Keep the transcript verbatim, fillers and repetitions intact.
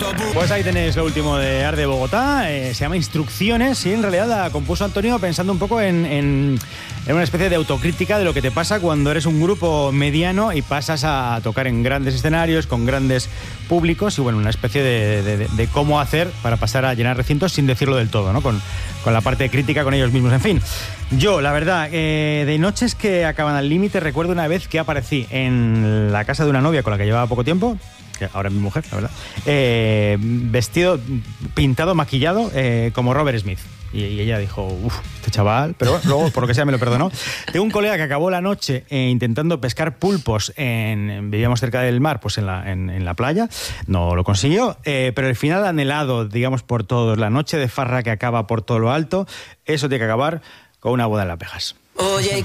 Pues ahí tenéis lo último de Arde Bogotá, eh, se llama Instrucciones y en realidad la compuso Antonio pensando un poco en, en, en una especie de autocrítica de lo que te pasa cuando eres un grupo mediano y pasas a tocar en grandes escenarios, con grandes públicos y bueno, una especie de, de, de, de cómo hacer para pasar a llenar recintos sin decirlo del todo, ¿no? Con, con la parte de crítica con ellos mismos, en fin. Yo, la verdad, eh, de noches que acaban al límite, recuerdo una vez que aparecí en la casa de una novia con la que llevaba poco tiempo, que ahora es mi mujer, la verdad, eh, vestido, pintado, maquillado, eh, como Robert Smith. Y, y ella dijo, uff, este chaval, pero bueno, luego, por lo que sea, me lo perdonó. Tengo un colega que acabó la noche eh, intentando pescar pulpos, en, en, vivíamos cerca del mar, pues en la, en, en la playa, no lo consiguió, eh, pero el final anhelado, digamos, por todos, la noche de farra que acaba por todo lo alto, eso tiene que acabar con una boda en Las Vegas. Oye,